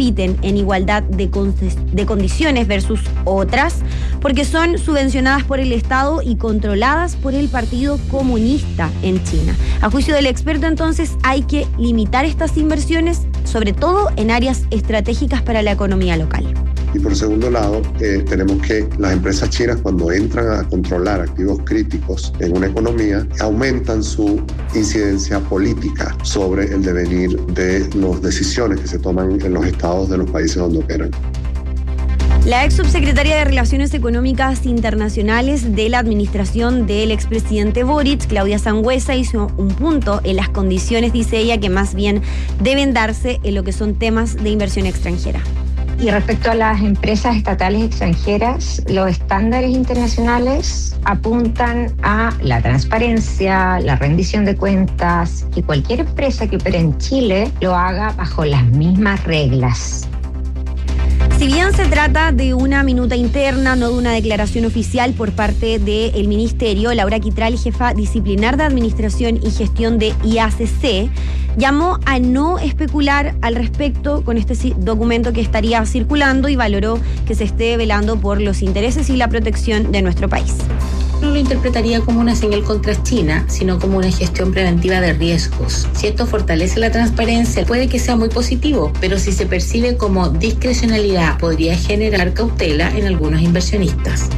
compiten en igualdad de condiciones versus otras, porque son subvencionadas por el Estado y controladas por el Partido Comunista en China. A juicio del experto, entonces, hay que limitar estas inversiones, sobre todo en áreas estratégicas para la economía local. Y por segundo lado, tenemos que las empresas chinas, cuando entran a controlar activos críticos en una economía, aumentan su incidencia política sobre el devenir de las decisiones que se toman en los estados de los países donde operan. La ex subsecretaria de Relaciones Económicas Internacionales de la administración del expresidente Boric, Claudia Sangüesa, hizo un punto en las condiciones, dice ella, que más bien deben darse en lo que son temas de inversión extranjera. Y respecto a las empresas estatales extranjeras, los estándares internacionales apuntan a la transparencia, la rendición de cuentas, que cualquier empresa que opere en Chile lo haga bajo las mismas reglas. Si bien se trata de una minuta interna, no de una declaración oficial por parte del Ministerio, Laura Quitral, jefa disciplinar de Administración y Gestión de IACC, llamó a no especular al respecto con este documento que estaría circulando y valoró que se esté velando por los intereses y la protección de nuestro país. No lo interpretaría como una señal contra China, sino como una gestión preventiva de riesgos. Si esto fortalece la transparencia, puede que sea muy positivo, pero si se percibe como discrecionalidad, podría generar cautela en algunos inversionistas.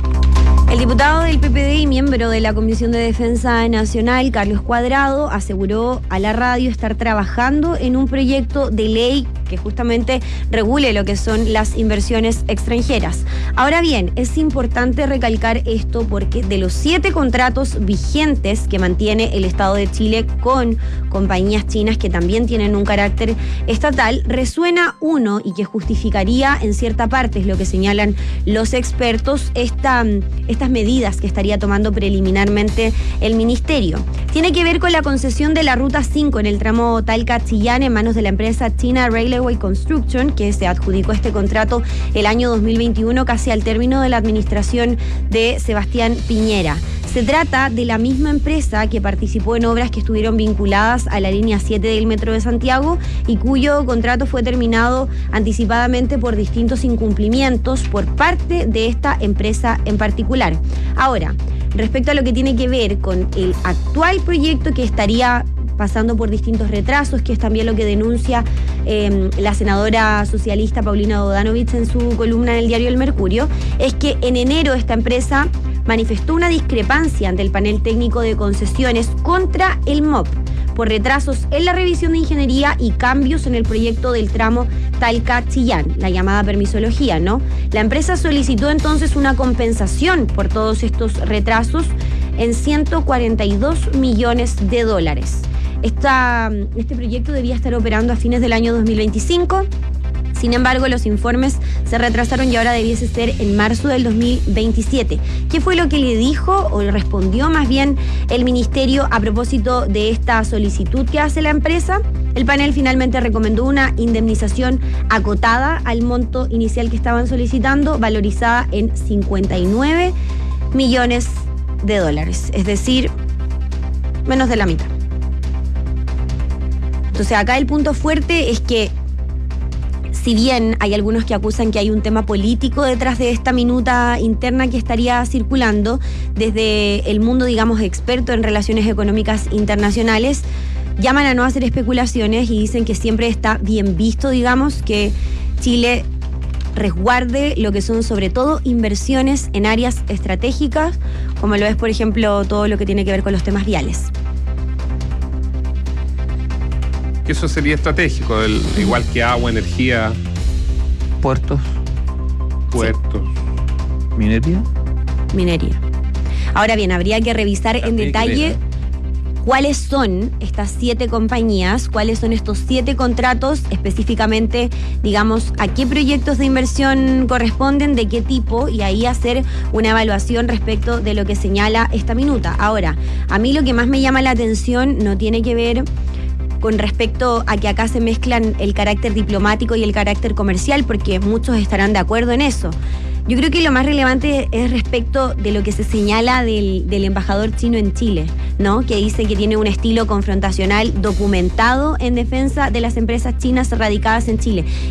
El diputado del PPD y miembro de la Comisión de Defensa Nacional, Carlos Cuadrado, aseguró a la radio estar trabajando en un proyecto de ley que justamente regule lo que son las inversiones extranjeras. Ahora bien, es importante recalcar esto porque de los 7 contratos vigentes que mantiene el Estado de Chile con compañías chinas que también tienen un carácter estatal, resuena uno y que justificaría en cierta parte, es lo que señalan los expertos, estas medidas que estaría tomando preliminarmente el Ministerio. Tiene que ver con la concesión de la Ruta 5 en el tramo Talca-Chillán en manos de la empresa China Railway Construction, que se adjudicó este contrato el año 2021, casi al término de la administración de Sebastián Piñera. Se trata de la misma empresa que participó en obras que estuvieron vinculadas a la línea 7 del Metro de Santiago y cuyo contrato fue terminado anticipadamente por distintos incumplimientos por parte de esta empresa en particular. Ahora, respecto a lo que tiene que ver con el actual proyecto que estaría pasando por distintos retrasos, que es también lo que denuncia la senadora socialista Paulina Bodanovich en su columna en el diario El Mercurio, es que en enero esta empresa manifestó una discrepancia ante el panel técnico de concesiones contra el MOP por retrasos en la revisión de ingeniería y cambios en el proyecto del tramo Talca-Chillán, la llamada permisología, ¿no? La empresa solicitó entonces una compensación por todos estos retrasos en $142 millones. Este proyecto debía estar operando a fines del año 2025. Sin embargo, los informes se retrasaron y ahora debiese ser en marzo del 2027. ¿Qué fue lo que le dijo o le respondió más bien el Ministerio a propósito de esta solicitud que hace la empresa? El panel finalmente recomendó una indemnización acotada al monto inicial que estaban solicitando, valorizada en $59 millones, es decir, menos de la mitad. Entonces acá el punto fuerte es que si bien hay algunos que acusan que hay un tema político detrás de esta minuta interna que estaría circulando, desde el mundo, digamos, experto en relaciones económicas internacionales, llaman a no hacer especulaciones y dicen que siempre está bien visto, digamos, que Chile resguarde lo que son sobre todo inversiones en áreas estratégicas, como lo es, por ejemplo, todo lo que tiene que ver con los temas viales. Eso sería estratégico, igual que agua, energía, puertos, minería. Ahora bien, habría que revisar en detalle cuáles son estas 7 compañías, cuáles son estos 7 contratos, específicamente, digamos, a qué proyectos de inversión corresponden, de qué tipo, y ahí hacer una evaluación respecto de lo que señala esta minuta. Ahora, a mí lo que más me llama la atención no tiene que ver con respecto a que acá se mezclan el carácter diplomático y el carácter comercial, porque muchos estarán de acuerdo en eso. Yo creo que lo más relevante es respecto de lo que se señala del embajador chino en Chile, ¿no? Que dice que tiene un estilo confrontacional documentado en defensa de las empresas chinas radicadas en Chile.